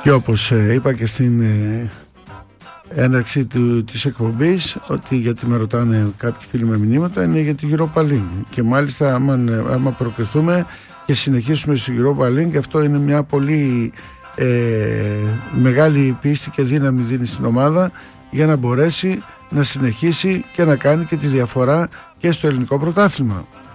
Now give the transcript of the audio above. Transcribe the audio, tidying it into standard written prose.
Και όπως είπα και στην έναρξη της εκπομπής, ότι γιατί με ρωτάνε κάποιοι φίλοι με μηνύματα, είναι για τη Europa League. Και μάλιστα άμα προκριθούμε και συνεχίσουμε στη Europa League, αυτό είναι μια πολύ μεγάλη πίστη και δύναμη δίνει στην ομάδα για να μπορέσει να συνεχίσει και να κάνει και τη διαφορά και στο ελληνικό πρωτάθλημα.